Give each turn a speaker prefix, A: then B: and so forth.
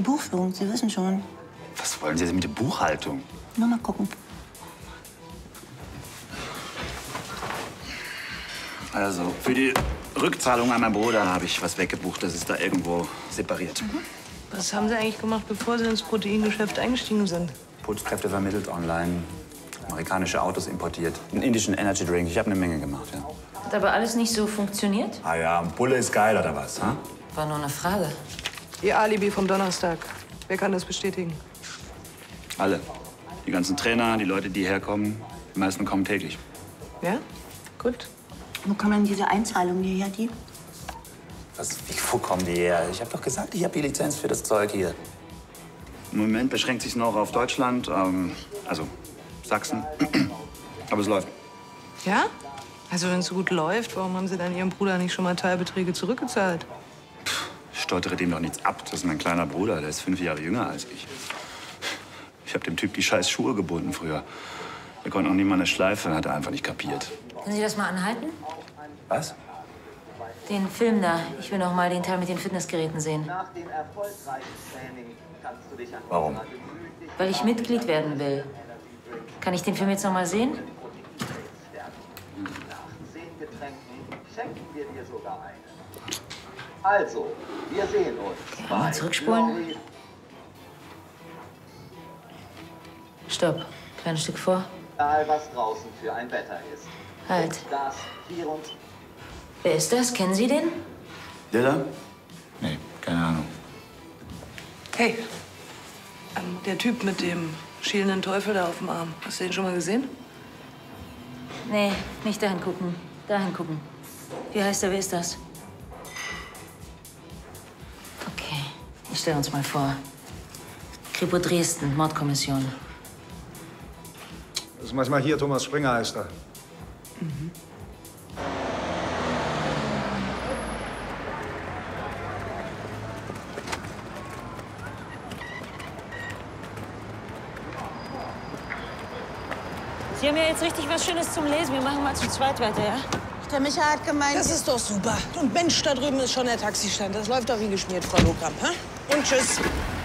A: Buchführung, Sie wissen schon.
B: Was wollen Sie denn mit der Buchhaltung?
A: Nur mal gucken.
B: Also, für die Rückzahlung an meinen Bruder habe ich was weggebucht. Das ist da irgendwo separiert.
C: Was haben Sie eigentlich gemacht, bevor Sie ins Proteingeschäft eingestiegen sind?
B: Putzkräfte vermittelt online, amerikanische Autos importiert, einen indischen Energy Drink. Ich habe eine Menge gemacht, ja.
D: Hat aber alles nicht so funktioniert?
B: Ah ja, Bulle ist geil, oder was, ha?
D: War nur eine Frage.
C: Ihr Alibi vom Donnerstag. Wer kann das bestätigen?
B: Alle. Die ganzen Trainer, die Leute, die herkommen. Die meisten kommen täglich.
C: Ja? Gut.
A: Wo kommen denn diese Einzahlungen hierher, die?
B: Wo kommen die her? Ich habe doch gesagt, ich habe die Lizenz für das Zeug hier. Im Moment beschränkt sich noch auf Deutschland, also Sachsen. Aber es läuft.
C: Ja? Also wenn es so gut läuft, warum haben Sie dann Ihrem Bruder nicht schon mal Teilbeträge zurückgezahlt?
B: Ich stottere dem doch nichts ab. Das ist mein kleiner Bruder, der ist 5 Jahre jünger als ich. Ich habe dem Typ die scheiß Schuhe gebunden früher. Er konnte noch nie mal eine Schleife, hat er einfach nicht kapiert.
D: Können Sie das mal anhalten?
B: Was?
D: Den Film da. Ich will noch mal den Teil mit den Fitnessgeräten sehen.
B: Warum?
D: Weil ich Mitglied werden will. Kann ich den Film jetzt noch mal sehen?
E: Also, wir sehen uns.
D: Okay, mal zurückspulen. Stopp. Kleines Stück vor.
E: Egal, was draußen für ein Wetter ist.
D: Halt.
E: Das 24.
D: Wer ist das? Kennen Sie den?
B: Lilla? Nee, keine Ahnung.
C: Hey, der Typ mit dem schielenden Teufel da auf dem Arm. Hast du den schon mal gesehen?
D: Nee, nicht dahin gucken. Dahin gucken. Wie heißt er? Wer ist das? Okay, ich stelle uns mal vor. Kripo Dresden, Mordkommission.
F: Das ist manchmal hier, Thomas Springer heißt er.
D: Sie haben ja jetzt richtig was Schönes zum Lesen. Wir machen mal zu zweit weiter, ja?
A: Der Micha hat gemeint...
G: Das ist doch super. Und Mensch, da drüben ist schon der Taxistand. Das läuft doch wie geschmiert, Frau Lohkamp. Und tschüss.